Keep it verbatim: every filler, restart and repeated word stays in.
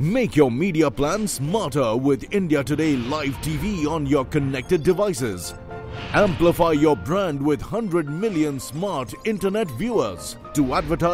Make your media plan smarter with India Today Live T V on your connected devices. Amplify your brand with one hundred million smart internet viewers. To advertise